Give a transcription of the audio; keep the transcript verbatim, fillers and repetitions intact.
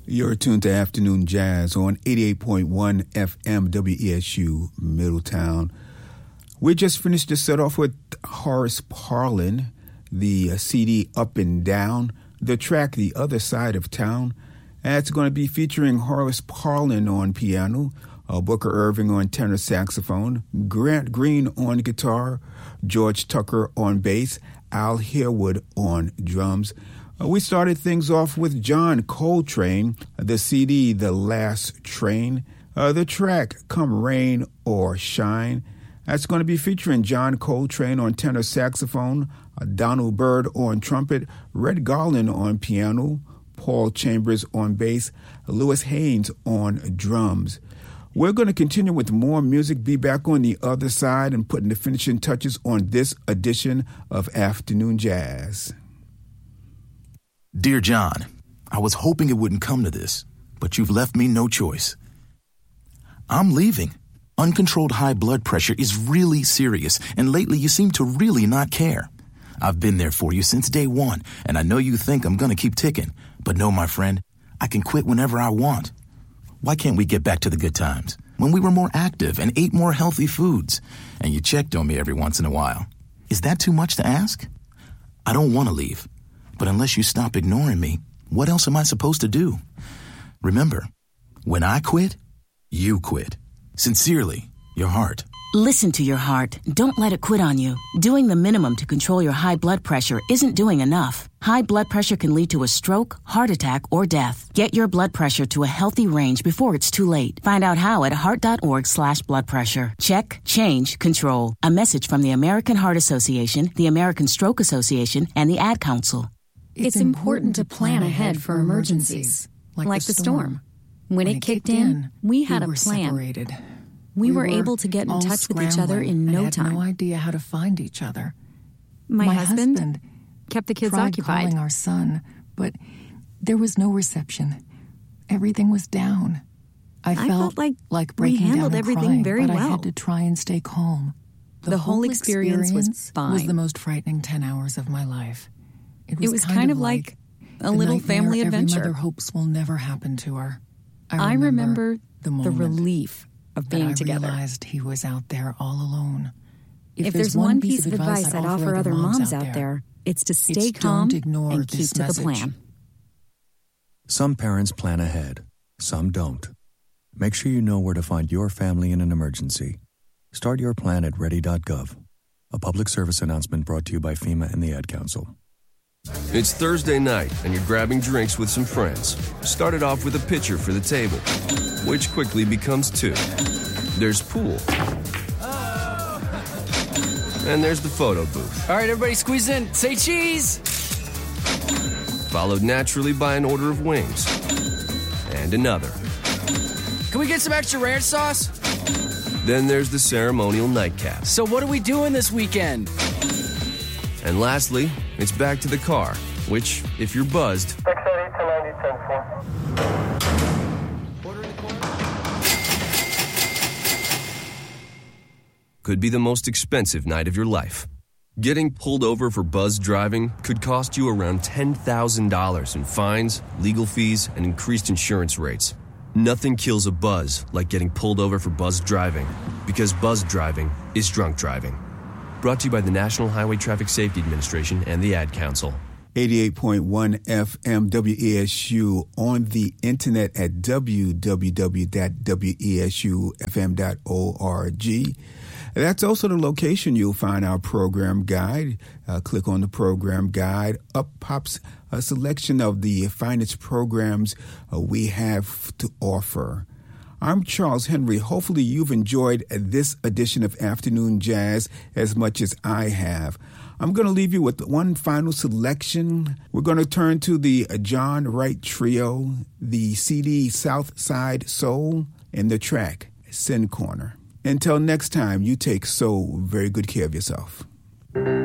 You're tuned to Afternoon Jazz on eighty-eight point one F M W E S U Middletown. We just finished the set off with Horace Parlan, the C D Up and Down, the track The Other Side of Town. That's going to be featuring Horace Parlan on piano, uh, Booker Irving on tenor saxophone, Grant Green on guitar, George Tucker on bass, Al Harewood on drums. Uh, we started things off with John Coltrane, the C D The Last Train, uh, the track Come Rain or Shine. That's going to be featuring John Coltrane on tenor saxophone, uh, Donald Byrd on trumpet, Red Garland on piano, Paul Chambers on bass, Lewis Haynes on drums. We're going to continue with more music, be back on the other side and putting the finishing touches on this edition of Afternoon Jazz. Dear John, I was hoping it wouldn't come to this, but you've left me no choice. I'm leaving. Uncontrolled high blood pressure is really serious, and lately you seem to really not care. I've been there for you since day one, and I know you think I'm going to keep ticking. But no, my friend, I can quit whenever I want. Why can't we get back to the good times, when we were more active and ate more healthy foods, and you checked on me every once in a while? Is that too much to ask? I don't want to leave. But unless you stop ignoring me, what else am I supposed to do? Remember, when I quit, you quit. Sincerely, your heart. Listen to your heart. Don't let it quit on you. Doing the minimum to control your high blood pressure isn't doing enough. High blood pressure can lead to a stroke, heart attack, or death. Get your blood pressure to a healthy range before it's too late. Find out how at heart.org slash blood pressure. Check, change, control. A message from the American Heart Association, the American Stroke Association, and the Ad Council. It's important to plan ahead for emergencies, like, like the storm. When, when it kicked in, we had we a plan. Separated. We, we were, were able to get in touch with each other in no I had time. no idea how to find each other. My, My husband, husband kept the kids tried occupied. calling our son, but there was no reception. Everything was down. I, I felt, felt like, like breaking we handled down and everything crying, very but well. I had to try and stay calm. The, the whole, whole experience, experience was fine. Was the most frightening ten hours of my life. It was, it was kind, kind of of like, like a little family adventure. Every mother hopes will never happen to her. I remember, I remember the, the relief of being I together. I realized he was out there all alone. If, if there's, there's one piece of advice I'd offer other moms out there, there it's to stay it's calm don't ignore and keep to message. the plan. Some parents plan ahead, some don't. Make sure you know where to find your family in an emergency. Start your plan at ready dot gov. A public service announcement brought to you by FEMA and the Ad Council. It's Thursday night, and you're grabbing drinks with some friends. Started off with a pitcher for the table, which quickly becomes two. There's pool. And there's the photo booth. All right, everybody squeeze in. Say cheese! Followed naturally by an order of wings. And another. Can we get some extra ranch sauce? Then there's the ceremonial nightcap. So what are we doing this weekend? And lastly, it's back to the car, which, if you're buzzed, could be the most expensive night of your life. Getting pulled over for buzz driving could cost you around ten thousand dollars in fines, legal fees, and increased insurance rates. Nothing kills a buzz like getting pulled over for buzz driving, because buzz driving is drunk driving. Brought to you by the National Highway Traffic Safety Administration and the Ad Council. eighty-eight point one F M W E S U, on the internet at w w w dot w e s u f m dot org. That's also the location you'll find our program guide. Uh, click on the program guide. Up pops a selection of the finest programs uh, we have to offer. I'm Charles Henry. Hopefully you've enjoyed this edition of Afternoon Jazz as much as I have. I'm going to leave you with one final selection. We're going to turn to the John Wright Trio, the C D South Side Soul, and the track Sin Corner. Until next time, you take so very good care of yourself.